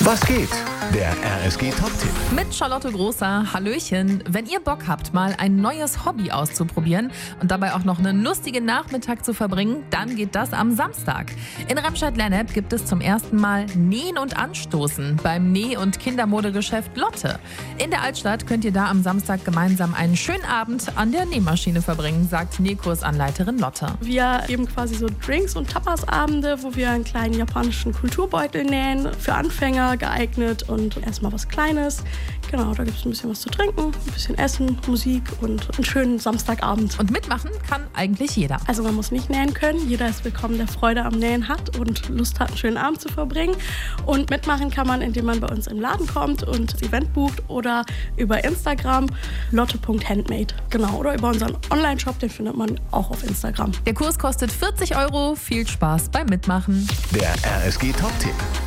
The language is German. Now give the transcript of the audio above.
Was geht? Der RSG-Top-Tipp. Mit Charlotte Großer, Hallöchen. Wenn ihr Bock habt, mal ein neues Hobby auszuprobieren und dabei auch noch einen lustigen Nachmittag zu verbringen, dann geht das am Samstag. In Remscheid-Lennep gibt es zum ersten Mal Nähen und Anstoßen beim Näh- und Kindermodegeschäft Lotte. In der Altstadt könnt ihr da am Samstag gemeinsam einen schönen Abend an der Nähmaschine verbringen, sagt Nähkursanleiterin Lotte. Wir geben quasi so Drinks- und Tapas-Abende, wo wir einen kleinen japanischen Kulturbeutel nähen, für Anfänger geeignet und erstmal was Kleines. Genau, da gibt es ein bisschen was zu trinken, ein bisschen Essen, Musik und einen schönen Samstagabend. Und mitmachen kann eigentlich jeder. Also man muss nicht nähen können, jeder ist willkommen, der Freude am Nähen hat und Lust hat, einen schönen Abend zu verbringen. Und mitmachen kann man, indem man bei uns im Laden kommt und das Event bucht oder über Instagram lotte.handmade. Genau, oder über unseren Online-Shop, den findet man auch auf Instagram. Der Kurs kostet 40 €. Viel Spaß beim Mitmachen. Der RSG-Top-Tipp.